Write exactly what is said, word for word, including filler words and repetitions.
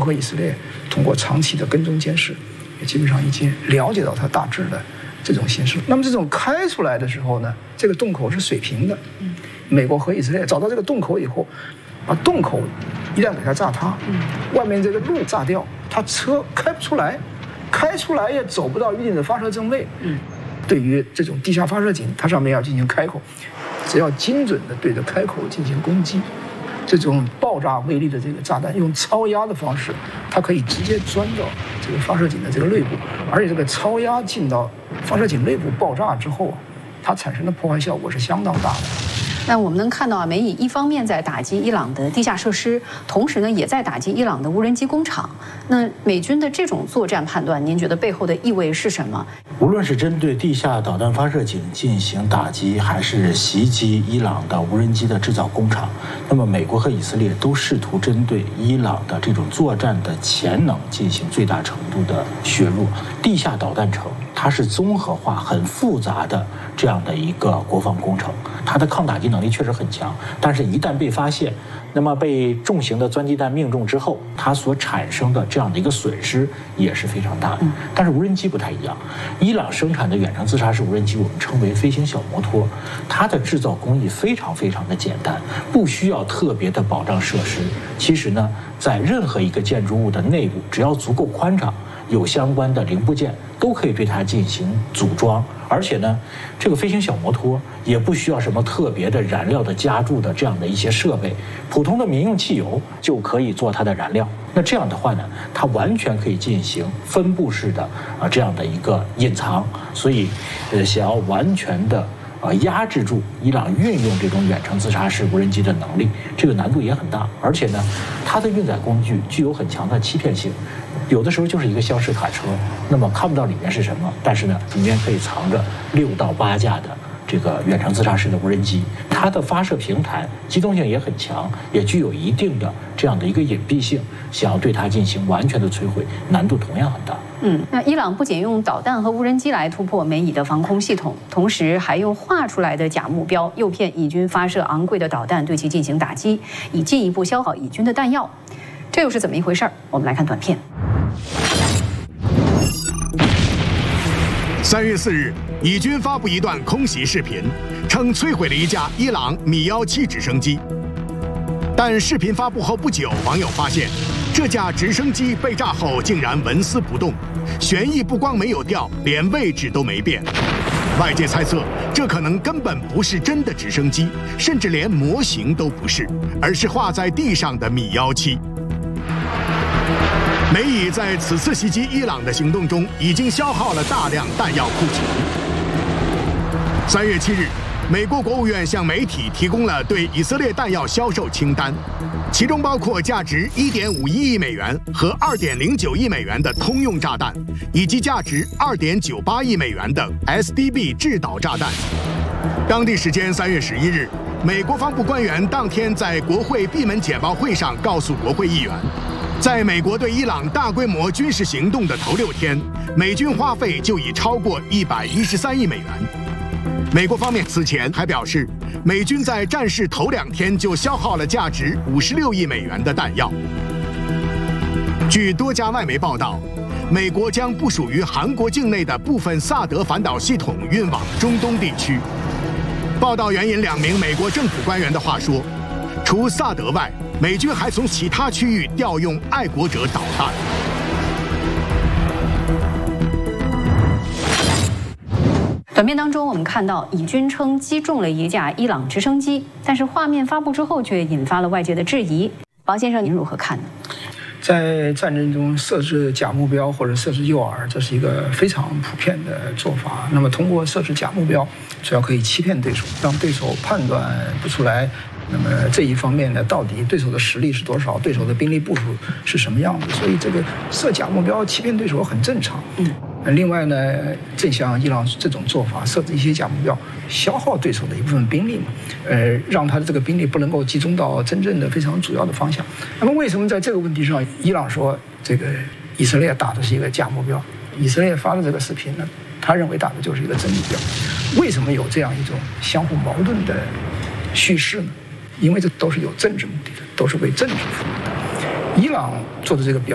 和以色列通过长期的跟踪监视，也基本上已经了解到它大致的这种形式。那么这种开出来的时候呢，这个洞口是水平的。美国和以色列找到这个洞口以后，把洞口一旦给它炸塌，外面这个路炸掉，它车开不出来，开出来也走不到预定的发射正位。对于这种地下发射井，它上面要进行开口，只要精准的对着开口进行攻击，这种爆炸威力的这个炸弹，用超压的方式，它可以直接钻到这个发射井的这个内部，而且这个超压进到发射井内部爆炸之后，它产生的破坏效果是相当大的。 那我们能看到啊，美以一方面在打击伊朗的地下设施，同时呢也在打击伊朗的无人机工厂。那美军的这种作战判断，您觉得背后的意味是什么？ 无论是针对地下导弹发射井进行打击，还是袭击伊朗的无人机的制造工厂，那么美国和以色列都试图针对伊朗的这种作战的潜能进行最大程度的削弱。地下导弹城它是综合化、很复杂的这样的一个国防工程，它的抗打击能力确实很强，但是一旦被发现，那么被重型的钻击弹命中之后，它所产生的这样的一个损失也是非常大的。但是无人机不太一样，伊朗生产的远程自杀式无人机我们称为飞行小摩托，它的制造工艺非常非常的简单，不需要特别的保障设施。其实呢，在任何一个建筑物的内部，只要足够宽敞，有相关的零部件都可以对它进行组装。而且呢，这个飞行小摩托也不需要什么特别的燃料的加注的这样的一些设备，普通的民用汽油就可以做它的燃料。那这样的话呢，它完全可以进行分布式的啊这样的一个隐藏。所以，呃，想要完全的啊压制住伊朗运用这种远程自杀式无人机的能力，这个难度也很大。而且呢，它的运载工具具有很强的欺骗性。有的时候就是一个厢式卡车，那么看不到里面是什么，但是呢，里面可以藏着六到八架的这个远程自杀式的无人机，它的发射平台机动性也很强，也具有一定的这样的一个隐蔽性，想要对它进行完全的摧毁，难度同样很大。 嗯，那伊朗不仅用导弹和无人机来突破美以的防空系统，同时还用画出来的假目标诱骗以军发射昂贵的导弹对其进行打击，以进一步消耗以军的弹药。这又是怎么一回事？我们来看短片。 三月四日，以军发布一段空袭视频，称摧毁了一架伊朗米幺七直升机。但视频发布后不久，网友发现，这架直升机被炸后竟然纹丝不动，旋翼不光没有掉，连位置都没变。外界猜测，这可能根本不是真的直升机，甚至连模型都不是，而是画在地上的米幺七。美以在此次袭击伊朗的行动中，已经消耗了大量弹药库存。三月七日，美国国务院向媒体提供了对以色列弹药销售清单，其中包括价值一点五一亿美元和二点零九亿美元的通用炸弹，以及价值二点九八亿美元的 S D B 制导炸弹。当地时间三月十一日，美国防部官员当天在国会闭门简报会上告诉国会议员，在美国对伊朗大规模军事行动的头六天，美军花费就已超过一百一十三亿美元。美国方面此前还表示，美军在战事头两天就消耗了价值五十六亿美元的弹药。据多家外媒报道，美国将部署于韩国境内的部分萨德反导系统运往中东地区。报道援引两名美国政府官员的话说，除萨德外，美军还从其他区域调用爱国者导弹。 短片当中，我们看到以军称击中了一架伊朗直升机，但是画面发布之后却引发了外界的质疑。王先生，您如何看呢？ 在战争中设置假目标或者设置诱饵，这是一个非常普遍的做法。那么通过设置假目标，主要可以欺骗对手，让对手判断不出来。那么这一方面呢，到底对手的实力是多少，对手的兵力部署是什么样子？所以这个设假目标欺骗对手很正常。嗯。另外呢，正像伊朗这种做法，设置一些假目标，消耗对手的一部分兵力嘛，呃，让他的这个兵力不能够集中到真正的非常主要的方向。那么为什么在这个问题上，伊朗说这个以色列打的是一个假目标？以色列发的这个视频呢，他认为打的就是一个真目标。为什么有这样一种相互矛盾的叙事呢？因为这都是有政治目的的，都是为政治服务的。伊朗做的这个表